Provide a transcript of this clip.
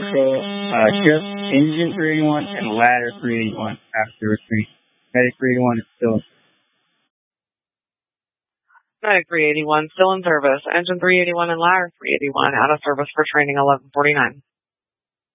control, ship, engine 381, and ladder 381 after retreat. Medic 381 is still. Medic 381 still in service. Engine 381 and ladder 381 out of service for training 1149.